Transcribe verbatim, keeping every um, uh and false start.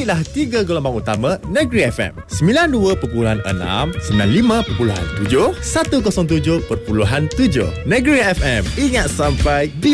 Carilah tiga gelombang utama Negeri F M. sembilan puluh dua perpuluhan enam, sembilan puluh lima perpuluhan tujuh, seratus tujuh perpuluhan tujuh. Negeri F M. Ingat sampai